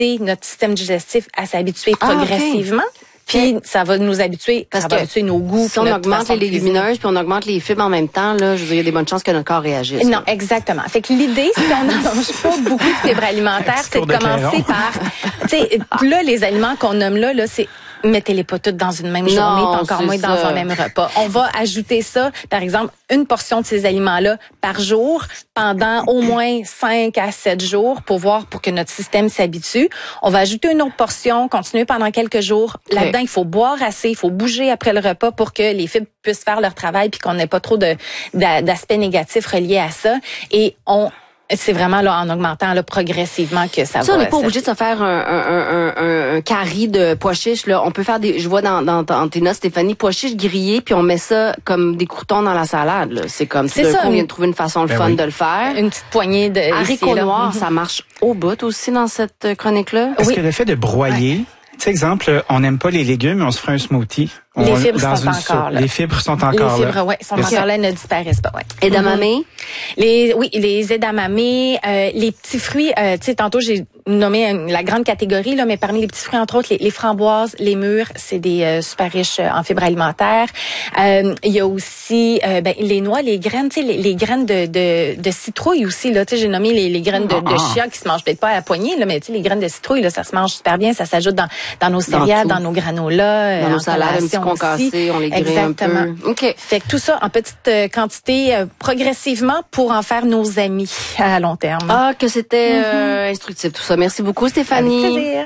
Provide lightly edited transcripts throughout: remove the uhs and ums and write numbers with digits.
aider notre système digestif à s'habituer progressivement. Puis ça va nous habituer, habituer nos goûts. Si on augmente les légumineuses puis on augmente les fibres en même temps, là, je veux dire, il y a des bonnes chances que notre corps réagisse. Non, exactement. Fait que l'idée, si on n'en mange pas beaucoup de fibres alimentaires, c'est de commencer par, tu sais, là, les aliments qu'on nomme là, c'est mettez-les pas toutes dans une même journée, pas encore moins dans un même repas. On va ajouter ça, par exemple, une portion de ces aliments-là par jour pendant au moins 5 à 7 jours pour que notre système s'habitue. On va ajouter une autre portion, continuer pendant quelques jours. Là-dedans, il faut boire assez, il faut bouger après le repas pour que les fibres puissent faire leur travail puis qu'on n'ait pas trop d'aspects négatifs reliés à ça. Et c'est vraiment là en augmentant là progressivement que ça va. On n'est pas obligé de se faire un carré de pois chiches là. On peut faire je vois dans tes notes, Stéphanie, pois chiches grillés puis on met ça comme des croutons dans la salade là. C'est comme ça. On vient de trouver une façon fun de le faire. Une petite poignée de haricots noirs, ça marche au bout aussi dans cette chronique là. Est-ce que le fait de broyer, tu sais, exemple, on n'aime pas les légumes, mais on se ferait un smoothie. Les fibres sont encore là. Les fibres sont encore là. Les fibres, sont encore là, ne disparaissent pas, Edamame? Les edamame, les petits fruits, tu sais, tantôt j'ai nommé la grande catégorie, là, mais parmi les petits fruits, entre autres, les framboises, les mûres, c'est des super riches en fibres alimentaires. Il y a aussi, les noix, les graines, tu sais, les graines de citrouille aussi, là, tu sais, j'ai nommé les graines de chia qui se mangent peut-être pas à la poignée, là, mais tu sais, les graines de citrouille, là, ça se mange super bien, ça s'ajoute dans nos céréales, dans nos granolas, dans nos salades, concassé, on les grille un peu. OK. Fait que tout ça en petite quantité progressivement pour en faire nos amis à long terme. Ah, que c'était instructif tout ça. Merci beaucoup, Stéphanie. Avec plaisir.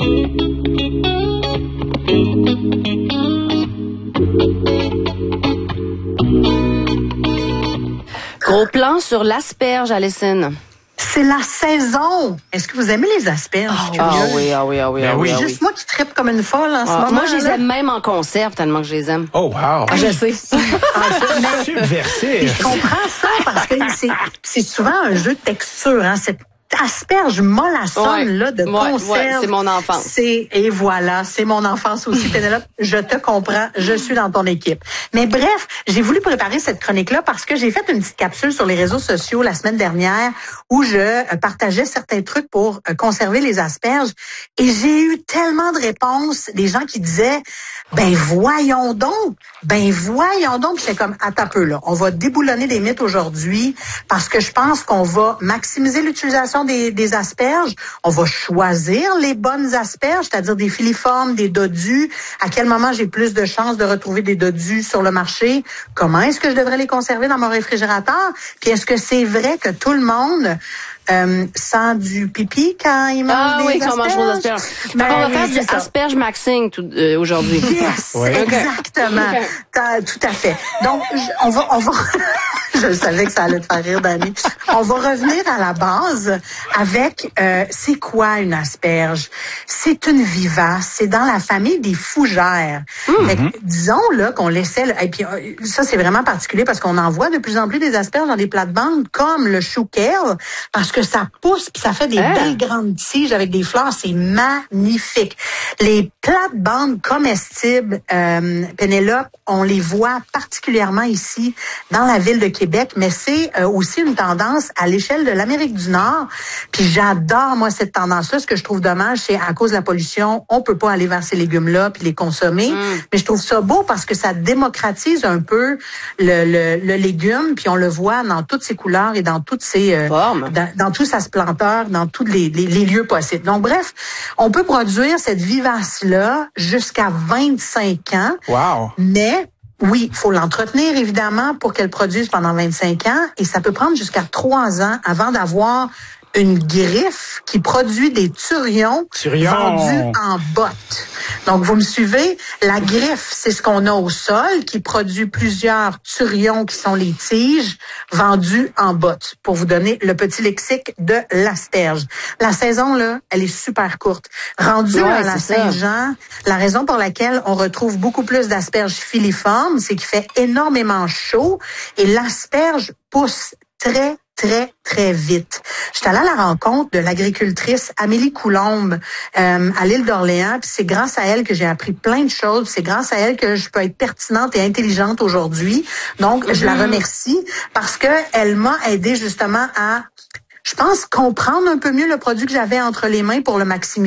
Gros plan sur l'asperge, Alison. C'est la saison. Est-ce que vous aimez les asperges? Oui. Juste moi qui trippe comme une folle en ce moment. Moi, je les aime même en conserve tellement que je les aime. Oh, wow. Je sais. Subversif. Je comprends ça parce que c'est souvent un jeu de texture, hein. Cette asperge mollassonne là de conserve. C'est mon enfance. Et voilà, c'est mon enfance aussi, Pénélope. Je te comprends, je suis dans ton équipe. Mais bref, j'ai voulu préparer cette chronique-là parce que j'ai fait une petite capsule sur les réseaux sociaux la semaine dernière où je partageais certains trucs pour conserver les asperges. Et j'ai eu tellement de réponses, des gens qui disaient, ben voyons donc. Puis c'est comme, attends un peu là, on va déboulonner des mythes aujourd'hui parce que je pense qu'on va maximiser l'utilisation des asperges. On va choisir les bonnes asperges, c'est-à-dire des filiformes, des dodus. À quel moment j'ai plus de chances de retrouver des dodus sur le marché? Comment est-ce que je devrais les conserver dans mon réfrigérateur? Puis est-ce que c'est vrai que tout le monde sent du pipi quand il mange des asperges? Quand on mange des asperges. On va faire du asperge maxing aujourd'hui. Yes, exactement. Tout à fait. Donc, on va je savais que ça allait te faire rire, Dani. On va revenir à la base avec c'est quoi une asperge? C'est une vivace, c'est dans la famille des fougères. Fait que, disons là qu'on laissait et puis ça c'est vraiment particulier parce qu'on en voit de plus en plus des asperges dans des plates-bandes comme le chou kale parce que ça pousse puis ça fait des belles grandes tiges avec des fleurs, c'est magnifique. Les plates-bandes comestibles, Pénélope, on les voit particulièrement ici dans la ville de Québec, mais c'est aussi une tendance à l'échelle de l'Amérique du Nord. Puis j'adore, moi, cette tendance-là. Ce que je trouve dommage, c'est à cause de la pollution, on peut pas aller vers ces légumes-là puis les consommer. Mais je trouve ça beau parce que ça démocratise un peu le légume, puis on le voit dans toutes ses couleurs et dans toutes ses formes, dans toute sa splenteur, dans tous les lieux possibles. Donc bref, on peut produire cette vivace-là jusqu'à 25 ans. Wow. Mais oui, il faut l'entretenir, évidemment, pour qu'elle produise pendant 25 ans. Et ça peut prendre jusqu'à 3 ans avant d'avoir une griffe qui produit des turions vendus en bottes. Donc, vous me suivez? La griffe, c'est ce qu'on a au sol qui produit plusieurs turions qui sont les tiges vendues en bottes. Pour vous donner le petit lexique de l'asperge. La saison, là, elle est super courte. Rendue à la Saint-Jean, la raison pour laquelle on retrouve beaucoup plus d'asperges filiformes, c'est qu'il fait énormément chaud et l'asperge pousse très vite. J'étais allée à la rencontre de l'agricultrice Amélie Coulombe à l'île d'Orléans, puis c'est grâce à elle que j'ai appris plein de choses, c'est grâce à elle que je peux être pertinente et intelligente aujourd'hui. Donc, je la remercie parce que elle m'a aidé justement à, je pense, comprendre un peu mieux le produit que j'avais entre les mains pour le maximiser.